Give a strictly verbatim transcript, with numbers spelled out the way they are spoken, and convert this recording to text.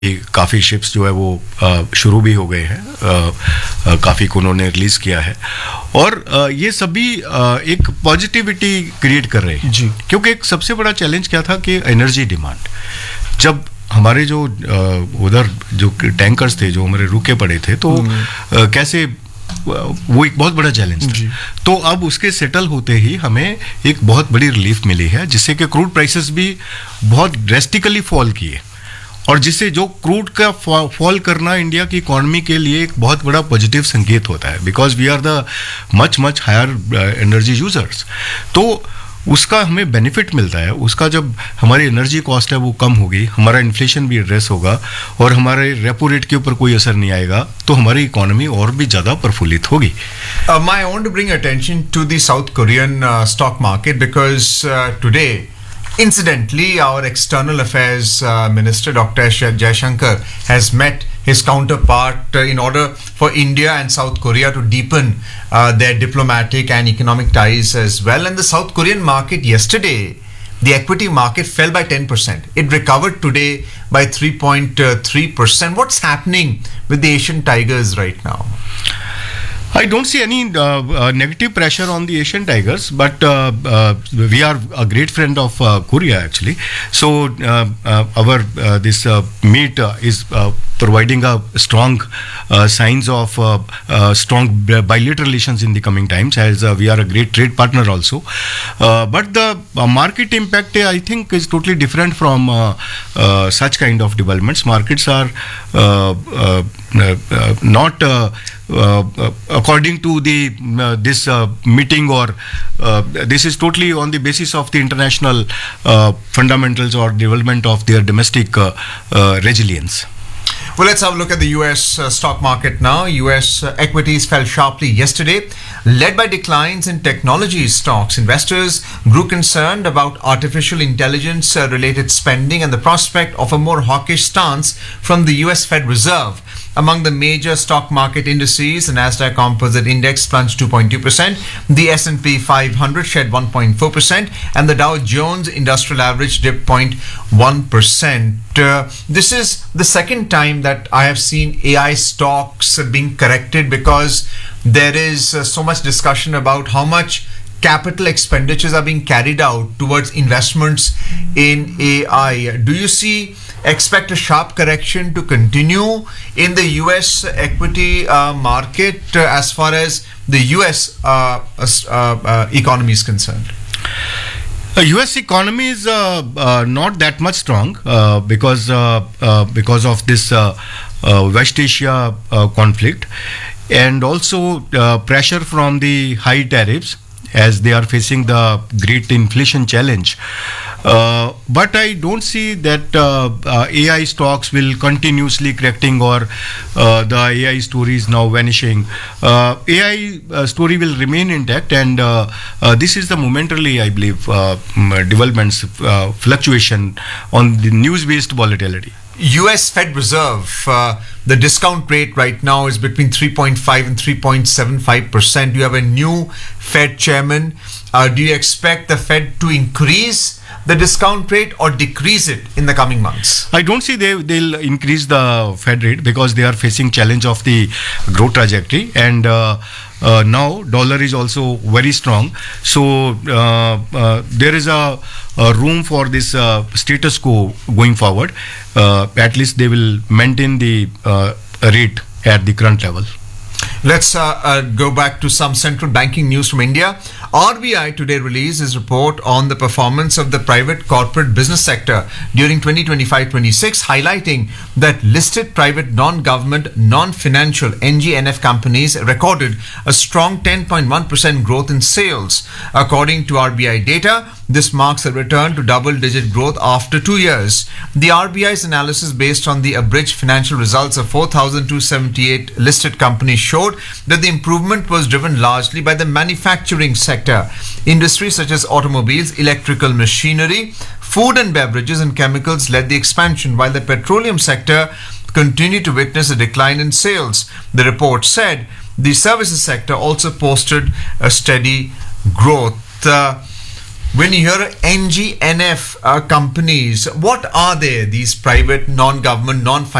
काफ़ी शिप्स जो है वो शुरू भी हो गए हैं, काफ़ी को उन्होंने रिलीज़ किया है और ये सभी एक पॉजिटिविटी क्रिएट कर रहे हैं जी। क्योंकि एक सबसे बड़ा चैलेंज क्या था कि एनर्जी डिमांड, जब हमारे जो उधर जो टैंकर्स थे जो हमारे रुके पड़े थे तो कैसे, वो एक बहुत बड़ा चैलेंज था। तो अब उसके सेटल होते ही हमें एक बहुत बड़ी रिलीफ मिली है, जिससे कि क्रूड प्राइसेस भी बहुत ड्रेस्टिकली फॉल किए और जिससे जो क्रूड का फॉल करना इंडिया की इकोनॉमी के लिए एक बहुत बड़ा पॉजिटिव संकेत होता है, because we are the much much higher energy users. तो उसका हमें बेनिफिट मिलता है, उसका जब हमारी एनर्जी कॉस्ट है वो कम होगी, हमारा इन्फ्लेशन भी एड्रेस होगा और हमारे रेपो रेट के ऊपर कोई असर नहीं आएगा, तो हमारी इकोनॉमी और भी ज़्यादा प्रफुल्लित होगी। I want to bring attention to the South Korean uh, stock market because uh, today, incidentally, our External Affairs uh, Minister Doctor Jaishankar has met his counterpart uh, in order for India and South Korea to deepen uh, their diplomatic and economic ties as well. And the South Korean market yesterday, the equity market fell by ten percent. It recovered today by three point three percent. What's happening with the Asian Tigers right now? I don't see any uh, uh, negative pressure on the Asian Tigers, but uh, uh, we are a great friend of uh, Korea actually. So uh, uh, our uh, this uh, meet uh, is uh, providing a strong uh, signs of uh, uh, strong bilateral relations in the coming times, as uh, we are a great trade partner also. Uh, but the uh, market impact, I think, is totally different from uh, uh, such kind of developments. Markets are uh, uh, uh, not uh, uh, according to the uh, this uh, meeting, or uh, this is totally on the basis of the international uh, fundamentals or development of their domestic uh, uh, resilience. Well, let's have a look at the U S uh, stock market now. U S uh, equities fell sharply yesterday, led by declines in technology stocks. Investors grew concerned about artificial intelligence uh, related spending and the prospect of a more hawkish stance from the U S Fed Reserve. Among the major stock market indices, the Nasdaq Composite Index plunged two point two percent, the S and P five hundred shed one point four percent, and the Dow Jones Industrial Average dipped zero point one percent. Uh, this is the second time that I have seen A I stocks being corrected, because there is uh, so much discussion about how much capital expenditures are being carried out towards investments in A I. Do you see, expect a sharp correction to continue in the U S equity uh, market uh, as far as the U S uh, uh, uh, economy is concerned? The U S economy is uh, uh, not that much strong uh, because uh, uh, because of this uh, uh, West Asia uh, conflict, and also uh, pressure from the high tariffs, as they are facing the great inflation challenge. Uh, but I don't see that uh, uh, A I stocks will continuously correcting, or uh, the A I story is now vanishing. Uh, A I uh, story will remain intact, and uh, uh, this is the momentarily, I believe, uh, developments, uh, fluctuation on the news-based volatility. U S Fed Reserve, uh, the discount rate right now is between three point five and three point seven five percent. You have a new Fed chairman. Uh, do you expect the Fed to increase the discount rate or decrease it in the coming months? I don't see they, they'll increase the Fed rate, because they are facing challenge of the growth trajectory, and uh, uh, now dollar is also very strong. So uh, uh, there is a, a room for this uh, status quo going forward. Uh, at least they will maintain the uh, rate at the current level. Let's uh, uh, go back to some central banking news from India. R B I today released its report on the performance of the private corporate business sector during twenty twenty-five twenty-six, highlighting that listed private non-government, non-financial N G N F companies recorded a strong ten point one percent growth in sales. According to R B I data, this marks a return to double-digit growth after two years. The R B I's analysis, based on the abridged financial results of four thousand two hundred seventy-eight listed companies, showed that the improvement was driven largely by the manufacturing sector. Industries such as automobiles, electrical machinery, food and beverages and chemicals led the expansion, while the petroleum sector continued to witness a decline in sales. The report said the services sector also posted a steady growth. Uh, When you hear N G N F uh, companies, what are they? These private, non-government, non